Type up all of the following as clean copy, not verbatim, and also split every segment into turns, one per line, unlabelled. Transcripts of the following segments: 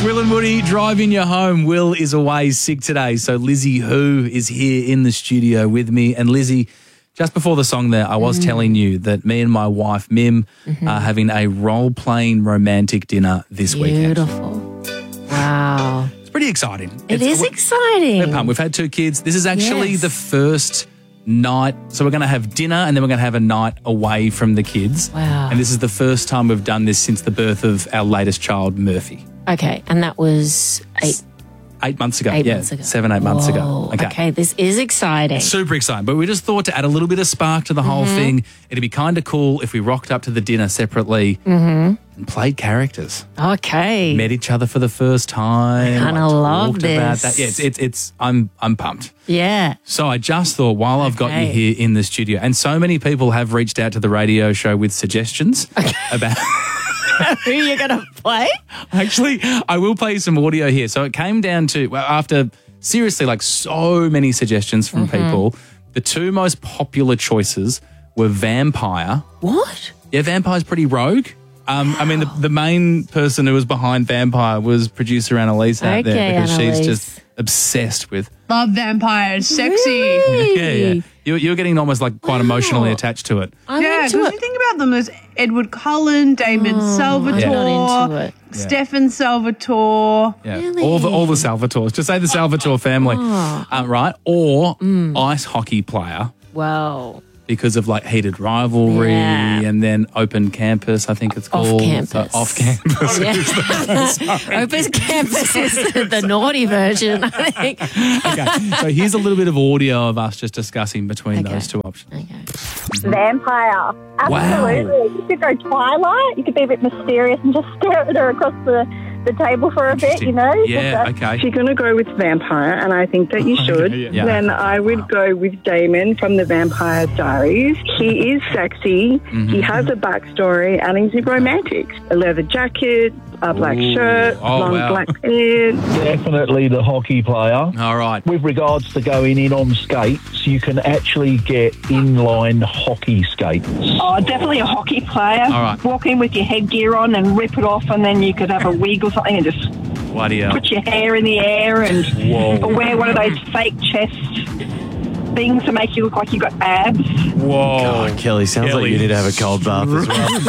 Will and Woody driving you home. Will is away sick today, so Lizzie Who is here in the studio with me. And Lizzie, just before the song there, I was telling you that me and my wife, Mim, are having a role-playing romantic dinner this weekend.
Beautiful. Wow.
It's pretty exciting.
It is exciting.
We're pumped. We've had 2 kids. This is actually the first night. So we're going to have dinner and then we're going to have a night away from the kids.
Wow.
And this is the first time we've done this since the birth of our latest child, Murphy.
Okay, and that was
8 months ago.
8 months ago.
7, 8 months ago.
Okay, this is exciting.
Super exciting. But we just thought to add a little bit of spark to the whole thing, it'd be kind of cool if we rocked up to the dinner separately and played characters.
Okay.
Met each other for the first time.
I kinda love
talked about
this.
that. Yeah, it's I'm pumped.
Yeah.
So I just thought while I've got you here in the studio, and so many people have reached out to the radio show with suggestions about
Who are you going to play?
Actually, I will play you some audio here. So it came down to, well, after seriously like so many suggestions from people, the 2 most popular choices were vampire.
What?
Yeah, vampire's pretty rogue. I mean, the main person who was behind vampire was producer Annalise out there because
Annalise.
she's just obsessed with.
Love vampires, sexy.
Really?
Yeah. You're getting almost like quite emotionally attached to it.
I'm
Yeah,
into
because
it.
you think about them as Edward Cullen, Damon Salvatore,
I'm not into it.
Stefan Salvatore.
Yeah,
Really?
all the Salvatores. Just say the Salvatore family, right? Or ice hockey player.
Wow.
Because of like heated rivalry and then open campus, I think it's called.
Off-campus.
Off campus.
Open campus is the naughty version, I think.
Okay, so here's a little bit of audio of us just discussing between those 2 options.
Okay.
Vampire. Absolutely. You could go Twilight. You could be a bit mysterious and just stare at her across the table for a bit, you know?
Yeah,
If
okay.
you're going to go with vampire, and I think that you should,
yeah.
then I would go with Damon from the Vampire Diaries. He is sexy, he has a backstory, and he's romantic. A leather jacket, a black shirt, long black pants.
Definitely the hockey player.
All right.
With regards to going in on skates, you can actually get inline hockey skates.
Oh, definitely a hockey player.
All right.
Walk in with your headgear on and rip it off, and then you could have a wig or something and just
Bloody hell.
put your hair in the air and or wear one of those fake chest things to make you look like you got abs.
Whoa.
God, Kelly, sounds like you need to have a cold bath as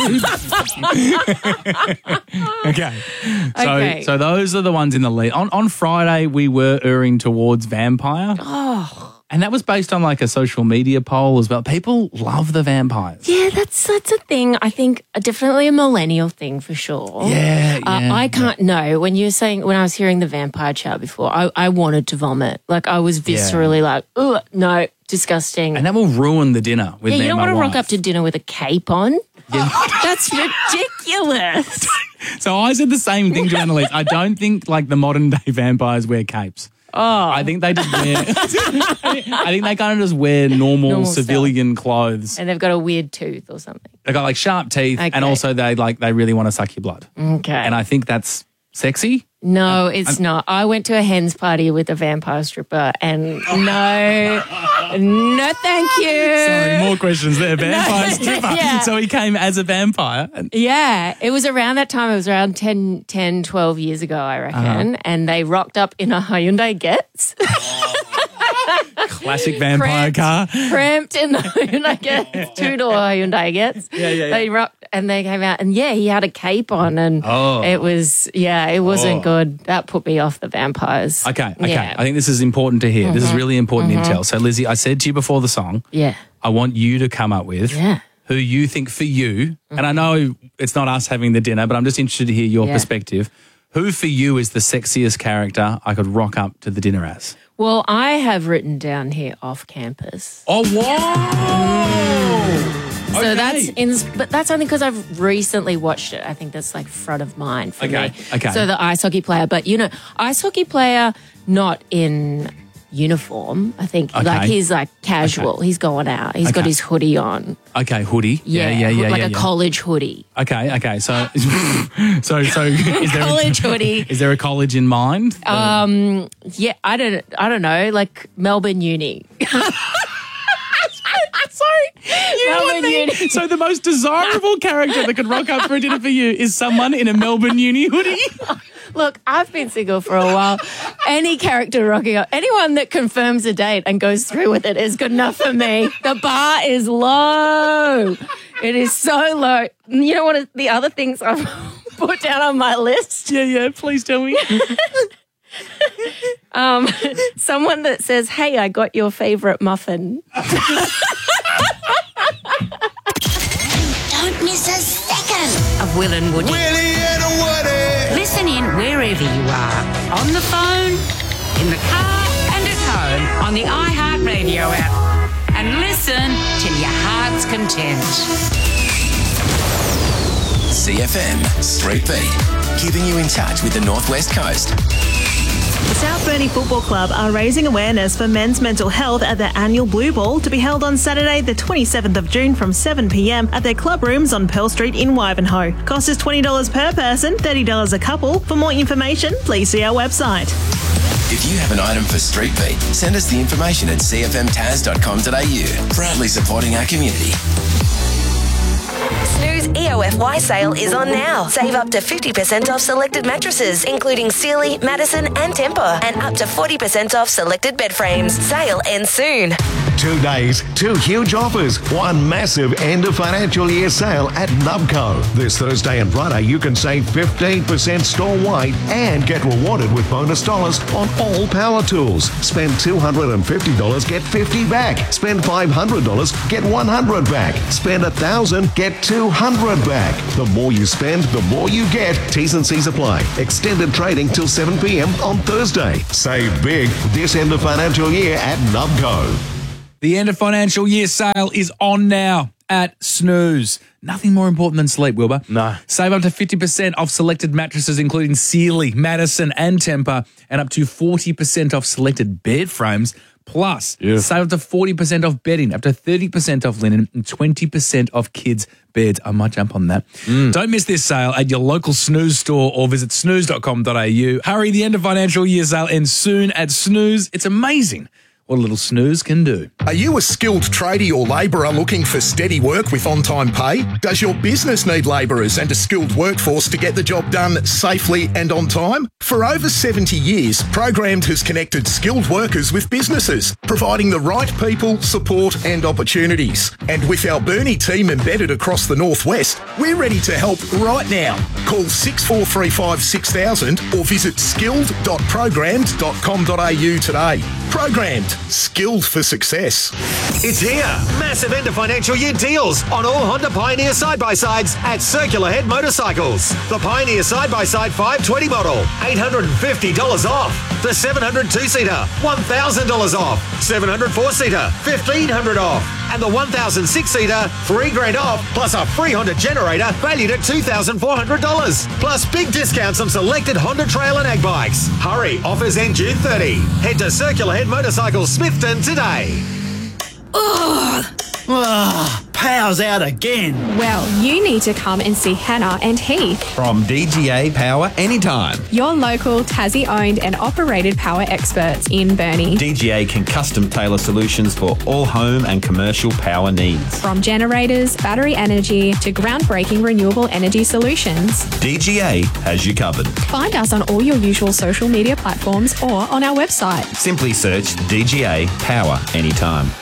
well.
Okay. So those are the ones in the lead. On Friday, we were erring towards vampire.
Oh.
And that was based on like a social media poll as well. People love the vampires.
Yeah, that's a thing. I think definitely a millennial thing for sure.
Yeah,
I can't know. When you were saying, when I was hearing the vampire chat before, I wanted to vomit. Like I was viscerally like, ugh, no, disgusting.
And that will ruin the dinner with me
you
and
don't
my
want to
wife.
rock up to dinner with a cape on. That's ridiculous.
So I said the same thing to Annalise. I don't think like the modern day vampires wear capes.
Oh.
I think they just wear. I think they kind of just wear normal civilian clothes.
And they've got a weird tooth or something.
They got like sharp teeth,
Okay.
and also they really want to suck your blood.
Okay.
And I think that's sexy.
No, it's not. I went to a hen's party with a vampire stripper and no, thank you.
Sorry, more questions there. Vampire stripper.
Yeah.
So he came as a vampire.
Yeah, it was around that time. It was around 10, 12 years ago, I reckon. And they rocked up in a Hyundai Getz.
Classic vampire car.
Cramped in the Hyundai Getz, 2-door Hyundai Getz.
Yeah.
They rocked and they came out and he had a cape on and it wasn't good. That put me off the vampires.
Okay.
Yeah.
I think this is important to hear. This is really important intel. So, Lizzie, I said to you before the song,
Yeah.
I want you to come up with who you think for you, and I know it's not us having the dinner, but I'm just interested to hear your perspective. Who for you is the sexiest character I could rock up to the dinner as?
Well, I have written down here off campus.
Oh, whoa!
So but that's only because I've recently watched it. I think that's like front of mind for me.
Okay.
So the ice hockey player, but ice hockey player not in uniform. I think like he's like casual. He's going out. He's got his hoodie on.
Okay, hoodie. Yeah.
Like a college hoodie.
Okay. So is there
College hoodie.
Is there a college in mind?
Yeah, I don't know, like Melbourne Uni. Melbourne Uni.
So the most desirable character that could rock up for a dinner for you is someone in a Melbourne Uni hoodie?
Look, I've been single for a while. Any character rocking up, anyone that confirms a date and goes through with it is good enough for me. The bar is low. It is so low. You know what are the other things I've put down on my list?
Yeah, please tell me.
Someone that says, hey, I got your favourite muffin.
Don't miss a second
of Will and Woody.
Willie and Woody.
Listen in wherever you are. On the phone, in the car and at home on the iHeartRadio app. And listen till your heart's content.
CFM Street Beat, keeping you in touch with the Northwest Coast.
The South Burnie Football Club are raising awareness for men's mental health at their annual Blue Ball to be held on Saturday the 27th of June from 7 p.m. at their club rooms on Pearl Street in Wivenhoe. Cost is $20 per person, $30 a couple. For more information, please see our website.
If you have an item for Street Beat, send us the information at cfmtaz.com.au. Proudly supporting our community.
Snooze EOFY sale is on now. Save up to 50% off selected mattresses, including Sealy, Madison and Tempur, and up to 40% off selected bed frames. Sale ends soon.
2 days, 2 huge offers, 1 massive end of financial year sale at Nubco. This Thursday and Friday, you can save 15% store-wide and get rewarded with bonus dollars on all power tools. Spend $250, get $50 back. Spend $500, get $100 back. Spend $1,000, get $200 back. The more you spend, the more you get. T's and C's apply. Extended trading till 7 p.m. on Thursday. Save big this end of financial year at Nubco.
The end of financial year sale is on now at Snooze. Nothing more important than sleep, Wilbur.
No.
Save up to 50% off selected mattresses, including Sealy, Madison and Tempur, and up to 40% off selected bed frames. Plus, save up to 40% off bedding, up to 30% off linen, and 20% off kids' beds. I might jump on that. Don't miss this sale at your local Snooze store or visit snooze.com.au. Hurry, the end of financial year sale ends soon at Snooze. It's amazing what a little snooze can do.
Are you a skilled tradie or labourer looking for steady work with on-time pay? Does your business need labourers and a skilled workforce to get the job done safely and on time? For over 70 years, Programmed has connected skilled workers with businesses, providing the right people, support and opportunities. And with our Burnie team embedded across the Northwest, we're ready to help right now. Call 6435 6000 or visit skilled.programmed.com.au today. Programmed. Skilled for success.
It's here. Massive end of financial year deals on all Honda Pioneer side-by-sides at Circular Head Motorcycles. The Pioneer side-by-side 520 model, $850 off. The 700 2-seater, $1,000 off. 700 4-seater, $1,500 off. And the 1,000 6-seater, $3,000 off, plus a free Honda generator valued at $2,400. Plus big discounts on selected Honda Trail and Ag bikes. Hurry, offers end June 30. Head to Circular Head Motorcycles Smithton today.
Ugh. Power's out again.
Well, you need to come and see Hannah and Heath
from DGA Power Anytime.
Your local Tassie-owned and operated power experts in Burnie.
DGA can custom tailor solutions for all home and commercial power needs.
From generators, battery energy to groundbreaking renewable energy solutions.
DGA has you covered.
Find us on all your usual social media platforms or on our website.
Simply search DGA Power Anytime.